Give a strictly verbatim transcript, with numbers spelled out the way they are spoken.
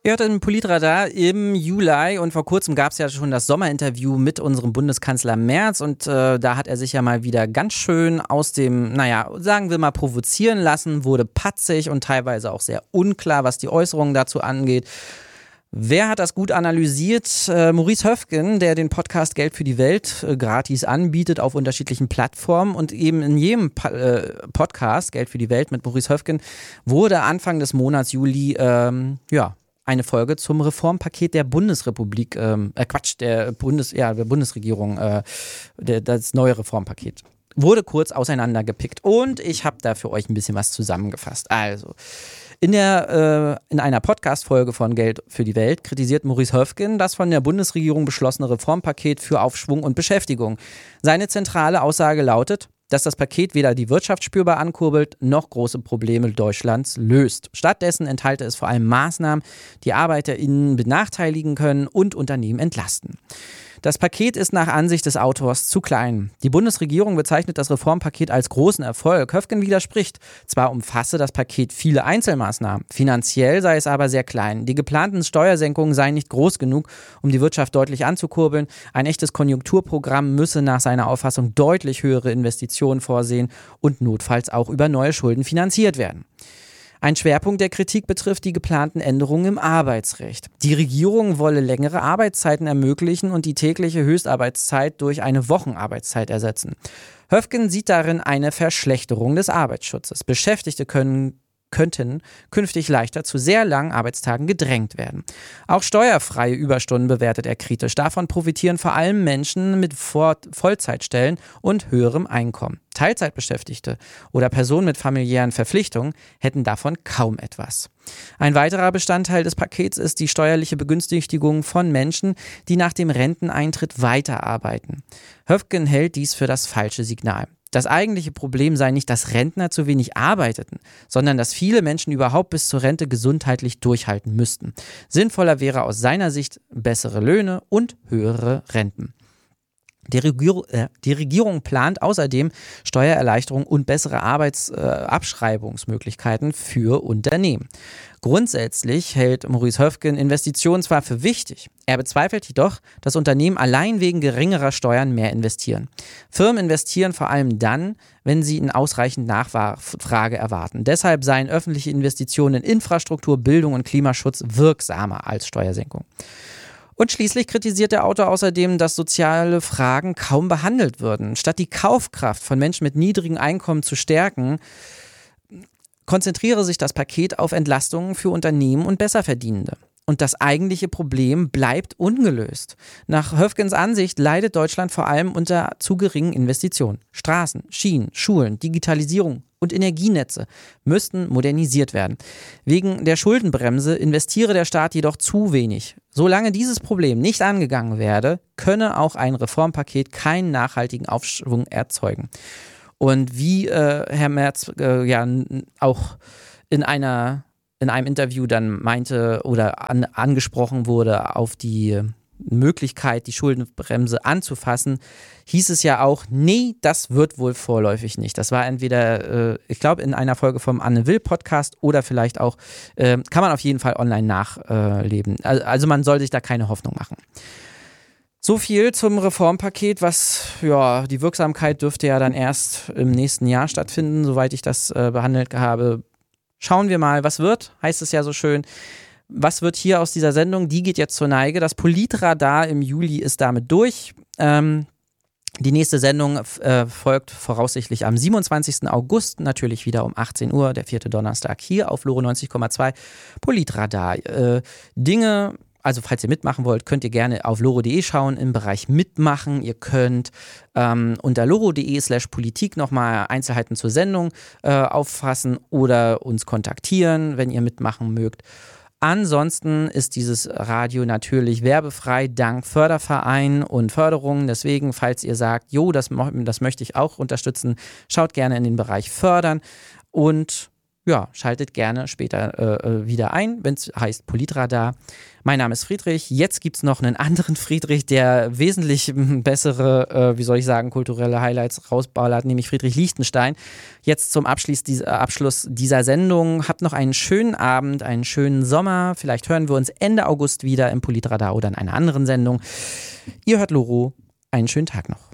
Ihr hört im Politradar im Juli und vor kurzem gab es ja schon das Sommerinterview mit unserem Bundeskanzler Merz und äh, da hat er sich ja mal wieder ganz schön aus dem, naja, sagen wir mal provozieren lassen, wurde patzig und teilweise auch sehr unklar, was die Äußerungen dazu angeht. Wer hat das gut analysiert? Äh, Maurice Höfgen, der den Podcast Geld für die Welt äh, gratis anbietet auf unterschiedlichen Plattformen und eben in jedem pa- äh, Podcast Geld für die Welt mit Maurice Höfgen wurde Anfang des Monats Juli, ähm, ja, eine Folge zum Reformpaket der Bundesrepublik, ähm, äh Quatsch, der Bundes, ja, der Bundesregierung, äh, der, das neue Reformpaket. Wurde kurz auseinandergepickt und ich habe da für euch ein bisschen was zusammengefasst. Also, in, der, äh, in einer Podcast-Folge von Geld für die Welt kritisiert Maurice Höfgen das von der Bundesregierung beschlossene Reformpaket für Aufschwung und Beschäftigung. Seine zentrale Aussage lautet, dass das Paket weder die Wirtschaft spürbar ankurbelt, noch große Probleme Deutschlands löst. Stattdessen enthalte es vor allem Maßnahmen, die ArbeiterInnen benachteiligen können und Unternehmen entlasten. Das Paket ist nach Ansicht des Autors zu klein. Die Bundesregierung bezeichnet das Reformpaket als großen Erfolg. Höfgen widerspricht. Zwar umfasse das Paket viele Einzelmaßnahmen, finanziell sei es aber sehr klein. Die geplanten Steuersenkungen seien nicht groß genug, um die Wirtschaft deutlich anzukurbeln. Ein echtes Konjunkturprogramm müsse nach seiner Auffassung deutlich höhere Investitionen vorsehen und notfalls auch über neue Schulden finanziert werden. Ein Schwerpunkt der Kritik betrifft die geplanten Änderungen im Arbeitsrecht. Die Regierung wolle längere Arbeitszeiten ermöglichen und die tägliche Höchstarbeitszeit durch eine Wochenarbeitszeit ersetzen. Höfgen sieht darin eine Verschlechterung des Arbeitsschutzes. Beschäftigte können könnten künftig leichter zu sehr langen Arbeitstagen gedrängt werden. Auch steuerfreie Überstunden bewertet er kritisch. Davon profitieren vor allem Menschen mit Vollzeitstellen und höherem Einkommen. Teilzeitbeschäftigte oder Personen mit familiären Verpflichtungen hätten davon kaum etwas. Ein weiterer Bestandteil des Pakets ist die steuerliche Begünstigung von Menschen, die nach dem Renteneintritt weiterarbeiten. Höfgen hält dies für das falsche Signal. Das eigentliche Problem sei nicht, dass Rentner zu wenig arbeiteten, sondern dass viele Menschen überhaupt bis zur Rente gesundheitlich durchhalten müssten. Sinnvoller wäre aus seiner Sicht bessere Löhne und höhere Renten. Die Regierung, äh, die Regierung plant außerdem Steuererleichterungen und bessere Arbeitsabschreibungsmöglichkeiten äh, für Unternehmen. Grundsätzlich hält Maurice Höfgen Investitionen zwar für wichtig, er bezweifelt jedoch, dass Unternehmen allein wegen geringerer Steuern mehr investieren. Firmen investieren vor allem dann, wenn sie in ausreichend Nachfrage erwarten. Deshalb seien öffentliche Investitionen in Infrastruktur, Bildung und Klimaschutz wirksamer als Steuersenkung. Und schließlich kritisiert der Autor außerdem, dass soziale Fragen kaum behandelt würden. Statt die Kaufkraft von Menschen mit niedrigem Einkommen zu stärken, konzentriere sich das Paket auf Entlastungen für Unternehmen und Besserverdienende. Und das eigentliche Problem bleibt ungelöst. Nach Höfgens Ansicht leidet Deutschland vor allem unter zu geringen Investitionen. Straßen, Schienen, Schulen, Digitalisierung und Energienetze müssten modernisiert werden. Wegen der Schuldenbremse investiere der Staat jedoch zu wenig. Solange dieses Problem nicht angegangen werde, könne auch ein Reformpaket keinen nachhaltigen Aufschwung erzeugen. Und wie äh, Herr Merz äh, ja auch in einer in einem Interview dann meinte oder an, angesprochen wurde auf die Möglichkeit, die Schuldenbremse anzufassen, hieß es ja auch, nee, das wird wohl vorläufig nicht. Das war entweder, äh, ich glaube, in einer Folge vom Anne Will Podcast oder vielleicht auch, äh, kann man auf jeden Fall online nachleben. Äh, also, also man soll sich da keine Hoffnung machen. So viel zum Reformpaket, was, ja, die Wirksamkeit dürfte ja dann erst im nächsten Jahr stattfinden, soweit ich das äh, behandelt habe. Schauen wir mal, was wird, heißt es ja so schön. Was wird hier aus dieser Sendung? Die geht jetzt zur Neige. Das Politradar im Juli ist damit durch. Ähm, die nächste Sendung äh, folgt voraussichtlich am siebenundzwanzigsten August, natürlich wieder um achtzehn Uhr, der vierte Donnerstag hier auf Loro neunzig Komma zwei. Politradar. Äh, Dinge... Also falls ihr mitmachen wollt, könnt ihr gerne auf loro punkt de schauen im Bereich Mitmachen. Ihr könnt ähm, unter loro punkt de slash politik nochmal Einzelheiten zur Sendung äh, auffassen oder uns kontaktieren, wenn ihr mitmachen mögt. Ansonsten ist dieses Radio natürlich werbefrei dank Förderverein und Förderungen. Deswegen, falls ihr sagt, jo, das, das möchte ich auch unterstützen, schaut gerne in den Bereich Fördern. Und ja, schaltet gerne später äh, wieder ein, wenn es heißt Politradar. Mein Name ist Friedrich. Jetzt gibt es noch einen anderen Friedrich, der wesentlich bessere, äh, wie soll ich sagen, kulturelle Highlights rausballert, nämlich Friedrich Lichtenstein. Jetzt zum Abschluss dieser, Abschluss dieser Sendung. Habt noch einen schönen Abend, einen schönen Sommer. Vielleicht hören wir uns Ende August wieder im Politradar oder in einer anderen Sendung. Ihr hört Loro. Einen schönen Tag noch.